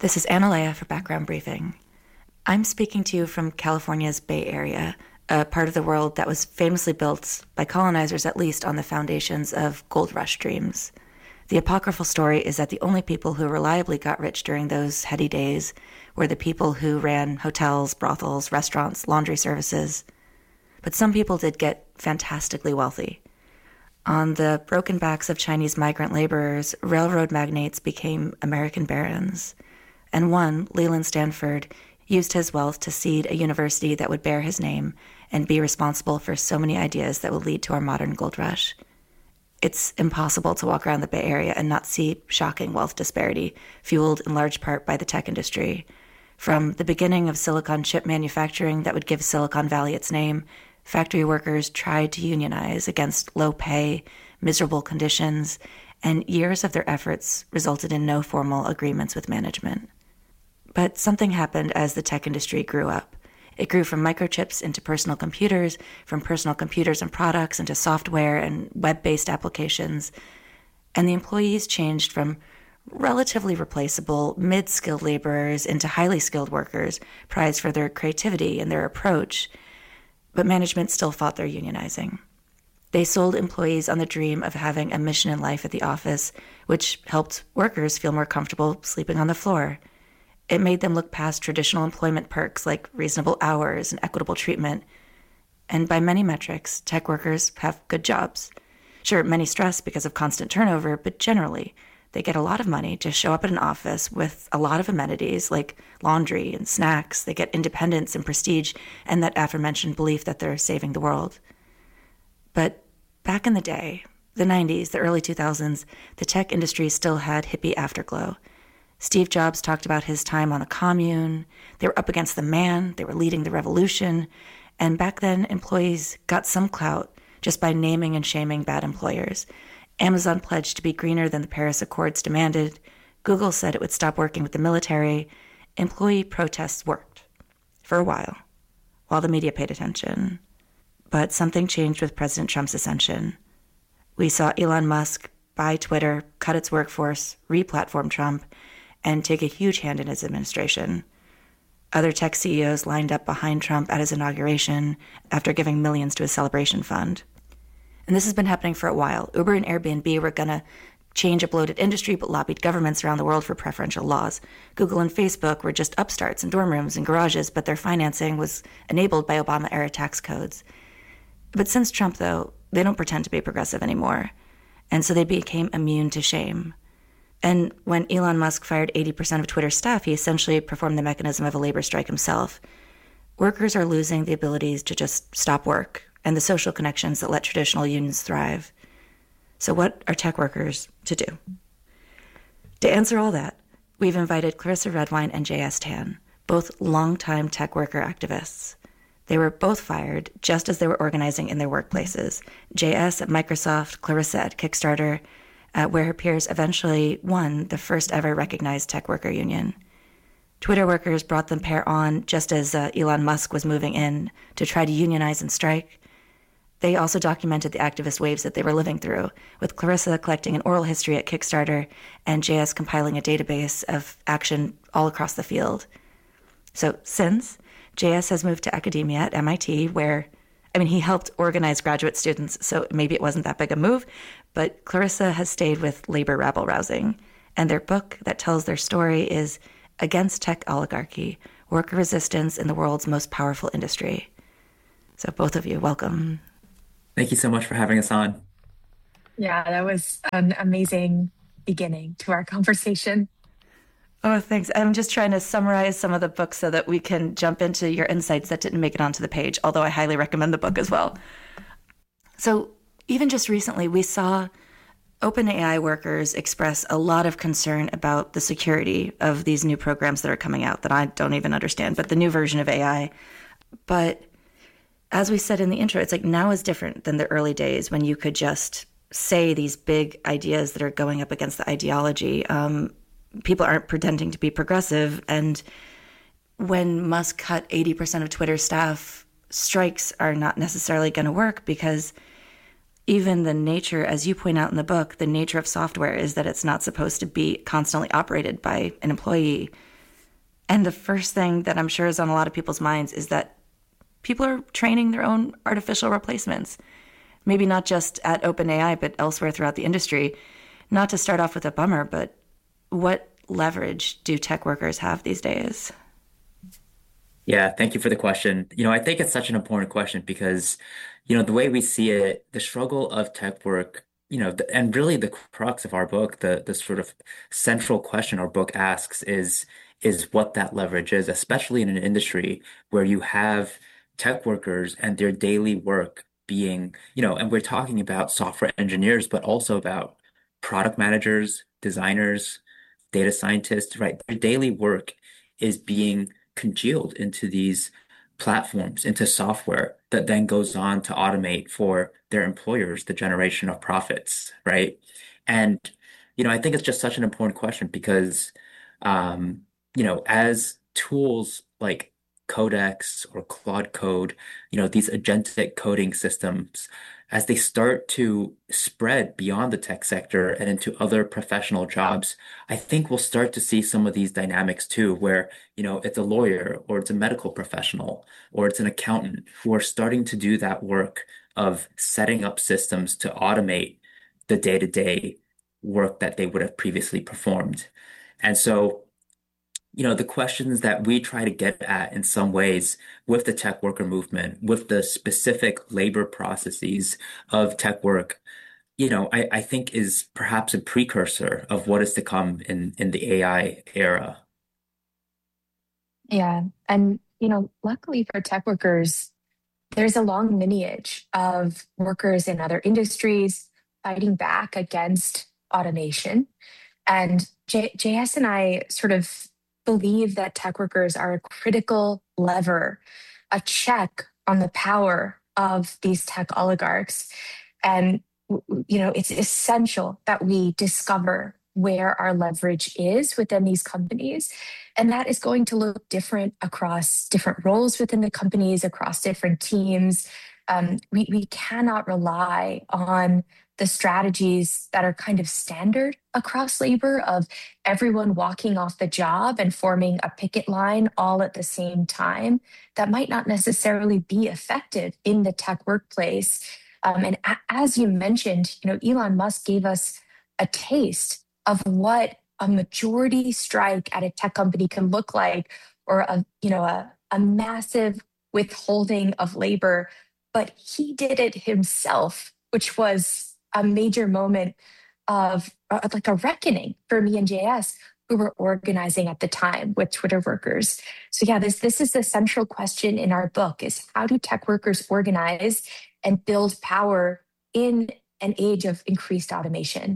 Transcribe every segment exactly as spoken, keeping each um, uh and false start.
This is Analea for Background Briefing. I'm speaking to you from California's Bay Area, a part of the world that was famously built by colonizers, at least on the foundations of gold rush dreams. The apocryphal story is that the only people who reliably got rich during those heady days were the people who ran hotels, brothels, restaurants, laundry services. But some people did get fantastically wealthy. On the broken backs of Chinese migrant laborers, railroad magnates became American barons. And one, Leland Stanford, used his wealth to seed a university that would bear his name and be responsible for so many ideas that would lead to our modern gold rush. It's impossible to walk around the Bay Area and not see shocking wealth disparity, fueled in large part by the tech industry. From the beginning of silicon chip manufacturing that would give Silicon Valley its name, factory workers tried to unionize against low pay, miserable conditions, and years of their efforts resulted in no formal agreements with management. But something happened as the tech industry grew up. It grew from microchips into personal computers, from personal computers and products into software and web-based applications. And the employees changed from relatively replaceable mid-skilled laborers into highly skilled workers, prized for their creativity and their approach. But management still fought their unionizing. They sold employees on the dream of having a mission in life at the office, which helped workers feel more comfortable sleeping on the floor. It made them look past traditional employment perks like reasonable hours and equitable treatment. And by many metrics, tech workers have good jobs. Sure, many stress because of constant turnover, but generally, they get a lot of money to show up at an office with a lot of amenities like laundry and snacks. They get independence and prestige and that aforementioned belief that they're saving the world. But back in the day, the nineties, the early two thousands, the tech industry still had hippie afterglow. Steve Jobs talked about his time on a commune. They were up against the man. They were leading the revolution. And back then, employees got some clout just by naming and shaming bad employers. Amazon pledged to be greener than the Paris Accords demanded. Google said it would stop working with the military. Employee protests worked for a while, while the media paid attention. But something changed with President Trump's ascension. We saw Elon Musk buy Twitter, cut its workforce, re-platform Trump, and take a huge hand in his administration. Other tech C E Os lined up behind Trump at his inauguration after giving millions to his celebration fund. And this has been happening for a while. Uber and Airbnb were going to change a bloated industry but lobbied governments around the world for preferential laws. Google and Facebook were just upstarts in dorm rooms and garages, but their financing was enabled by Obama-era tax codes. But since Trump, though, they don't pretend to be progressive anymore. And so they became immune to shame. And when Elon Musk fired eighty percent of Twitter's staff, he essentially performed the mechanism of a labor strike himself. Workers are losing the abilities to just stop work and the social connections that let traditional unions thrive. So what are tech workers to do? To answer all that, we've invited Clarissa Redwine and J S Tan, both longtime tech worker activists. They were both fired just as they were organizing in their workplaces. J S at Microsoft, Clarissa at Kickstarter, Uh, where her peers eventually won the first ever recognized tech worker union. Twitter workers brought the pair on just as uh, Elon Musk was moving in to try to unionize and strike. They also documented the activist waves that they were living through, with Clarissa collecting an oral history at Kickstarter and J S compiling a database of action all across the field. So since, J S has moved to academia at M I T, where I mean, he helped organize graduate students, so maybe it wasn't that big a move, but Clarissa has stayed with labor rabble-rousing, and their book that tells their story is Against Tech Oligarchy, Worker Resistance in the World's Most Powerful Industry. So both of you, welcome. Thank you so much for having us on. Yeah, that was an amazing beginning to our conversation. Oh, thanks. I'm just trying to summarize some of the books so that we can jump into your insights that didn't make it onto the page, although I highly recommend the book as well. So even just recently, we saw OpenAI workers express a lot of concern about the security of these new programs that are coming out that I don't even understand, but the new version of A I. But as we said in the intro, it's like now is different than the early days when you could just say these big ideas that are going up against the ideology. Um, people aren't pretending to be progressive. And when Musk cut eighty percent of Twitter's staff, strikes are not necessarily going to work because even the nature, as you point out in the book, the nature of software is that it's not supposed to be constantly operated by an employee. And the first thing that I'm sure is on a lot of people's minds is that people are training their own artificial replacements. Maybe not just at OpenAI, but elsewhere throughout the industry. Not to start off with a bummer, but what leverage do tech workers have these days? Yeah, thank you for the question. You know, I think it's such an important question because, you know, the way we see it, the struggle of tech work, you know, the, and really the crux of our book, the the sort of central question our book asks is is what that leverage is, especially in an industry where you have tech workers and their daily work being, you know, and we're talking about software engineers, but also about product managers, designers, data scientists, right? Their daily work is being congealed into these platforms, into software that then goes on to automate for their employers the generation of profits, right? And, you know, I think it's just such an important question because, um, you know, as tools like Codex or Claude Code, you know, these agentic coding systems, as they start to spread beyond the tech sector and into other professional jobs, I think we'll start to see some of these dynamics too, where, you know, it's a lawyer or it's a medical professional or it's an accountant who are starting to do that work of setting up systems to automate the day-to-day work that they would have previously performed. And so, you know, the questions that we try to get at in some ways with the tech worker movement, with the specific labor processes of tech work, you know, I, I think is perhaps a precursor of what is to come in, in the A I era. Yeah. And, you know, luckily for tech workers, there's a long lineage of workers in other industries fighting back against automation. And J- JS and I sort of believe that tech workers are a critical lever, a check on the power of these tech oligarchs. And, you know, it's essential that we discover where our leverage is within these companies. And that is going to look different across different roles within the companies, across different teams. Um, we, we cannot rely on the strategies that are kind of standard across labor of everyone walking off the job and forming a picket line all at the same time. That might not necessarily be effective in the tech workplace. Um, and a- as you mentioned, you know, Elon Musk gave us a taste of what a majority strike at a tech company can look like, or a you know a, a massive withholding of labor. But he did it himself, which was a major moment of uh, like a reckoning for me and J S, who were organizing at the time with Twitter workers. So yeah, this this is the central question in our book: is how do tech workers organize and build power in an age of increased automation?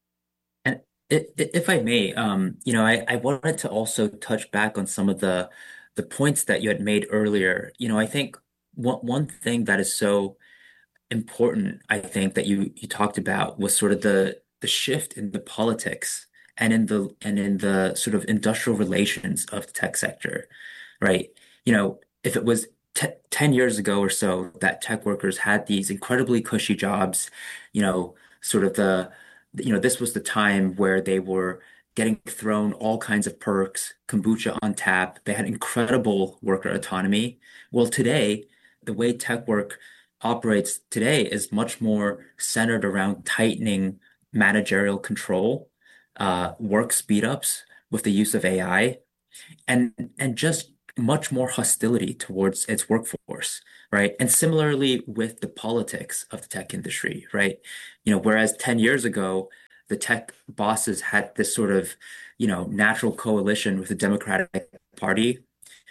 And i- i- if I may, um, you know, I, I wanted to also touch back on some of the the points that you had made earlier. You know, I think one one thing that is so important, I think, that you you talked about was sort of the the shift in the politics and in the and in the sort of industrial relations of the tech sector, right? You know, if it was te ten years ago or so that tech workers had these incredibly cushy jobs, you know, sort of the, you know, this was the time where they were getting thrown all kinds of perks, kombucha on tap. They had incredible worker autonomy. Well, today, the way tech work operates today is much more centered around tightening managerial control, uh, work speed ups with the use of A I, and and just much more hostility towards its workforce, right? And similarly with the politics of the tech industry, right? You know, whereas ten years ago, the tech bosses had this sort of, you know, natural coalition with the Democratic Party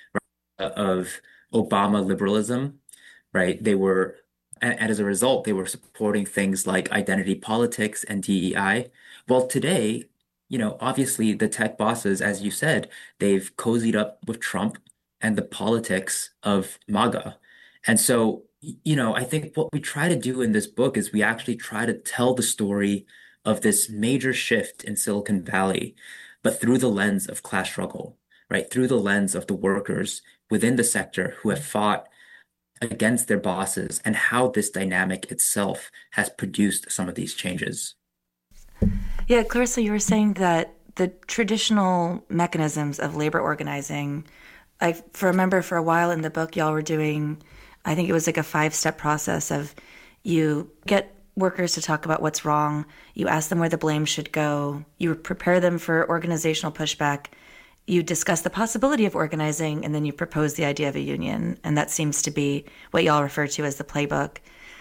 of Obama liberalism, right? They were, and, and as a result, they were supporting things like identity politics and D E I. Well, today, you know, obviously the tech bosses, as you said, they've cozied up with Trump and the politics of MAGA. And so, y- you know, I think what we try to do in this book is we actually try to tell the story of this major shift in Silicon Valley, but through the lens of class struggle, right? Through the lens of the workers within the sector who have fought against their bosses and how this dynamic itself has produced some of these changes. Yeah, Clarissa, you were saying that the traditional mechanisms of labor organizing. I for remember for a while in the book, y'all were doing, I think it was like a five step process of you get workers to talk about what's wrong, you ask them where the blame should go, you prepare them for organizational pushback, you discuss the possibility of organizing, and then you propose the idea of a union. And that seems to be what y'all refer to as the playbook.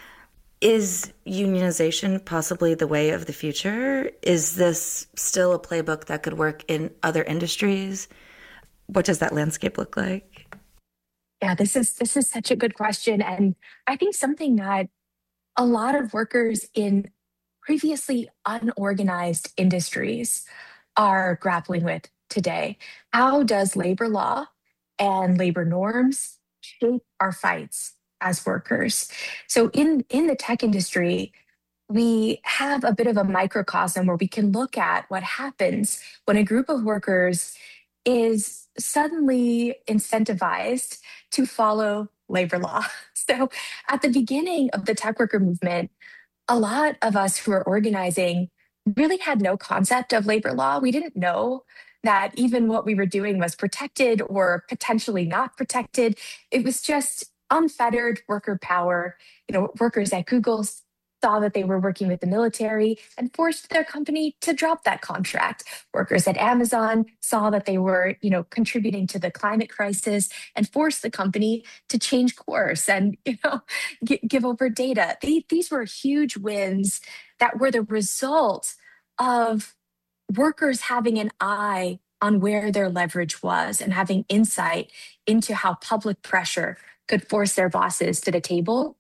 Is unionization possibly the way of the future? Is this still a playbook that could work in other industries? What does that landscape look like? Yeah, this is this is such a good question. And I think something that a lot of workers in previously unorganized industries are grappling with today. How does labor law and labor norms shape our fights as workers? So in, in the tech industry, we have a bit of a microcosm where we can look at what happens when a group of workers is suddenly incentivized to follow labor law. So at the beginning of the tech worker movement, a lot of us who are organizing really had no concept of labor law. We didn't know that even what we were doing was protected or potentially not protected. It was just unfettered worker power. You know, workers at Google saw that they were working with the military and forced their company to drop that contract. Workers at Amazon saw that they were, you know, contributing to the climate crisis and forced the company to change course and, you know, g- give over data. They, these were huge wins that were the result of workers having an eye on where their leverage was and having insight into how public pressure could force their bosses to the table.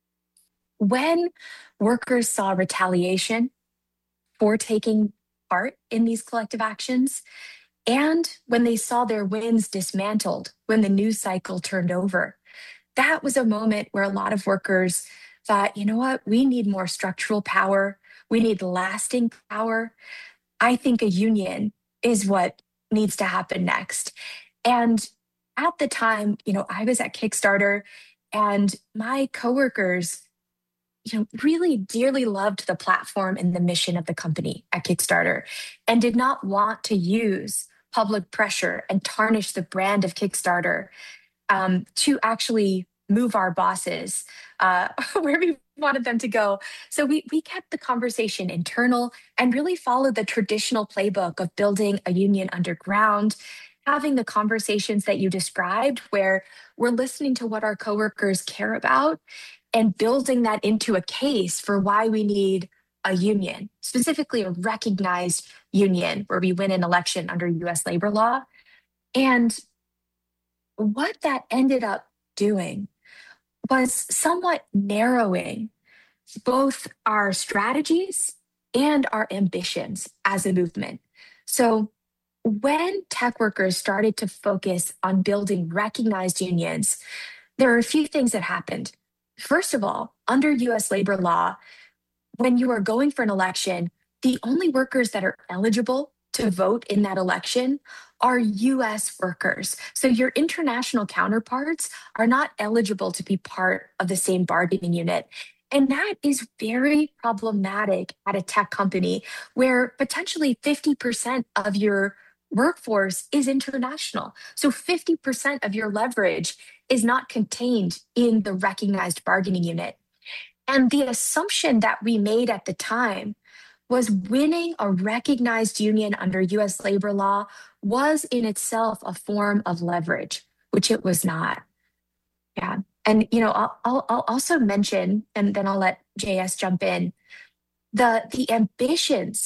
When workers saw retaliation for taking part in these collective actions, and when they saw their wins dismantled when the news cycle turned over, that was a moment where a lot of workers thought, you know what, we need more structural power, we need lasting power. I think a union is what needs to happen next. And at the time, you know, I was at Kickstarter, and my coworkers, you know, really dearly loved the platform and the mission of the company at Kickstarter and did not want to use public pressure and tarnish the brand of Kickstarter um, to actually move our bosses uh, where we wanted them to go. So we, we kept the conversation internal and really followed the traditional playbook of building a union underground, having the conversations that you described where we're listening to what our coworkers care about and building that into a case for why we need a union, specifically a recognized union where we win an election under U S labor law. And what that ended up doing was somewhat narrowing both our strategies and our ambitions as a movement. So when tech workers started to focus on building recognized unions, there are a few things that happened. First of all, under U S labor law, when you are going for an election, the only workers that are eligible to vote in that election are U S workers. So your international counterparts are not eligible to be part of the same bargaining unit. And that is very problematic at a tech company where potentially fifty percent of your workforce is international. So fifty percent of your leverage is not contained in the recognized bargaining unit. And the assumption that we made at the time was winning a recognized union under U S labor law was in itself a form of leverage, which it was not. Yeah. And, you know, I'll, I'll, I'll also mention, and then I'll let J S jump in, the, the ambitions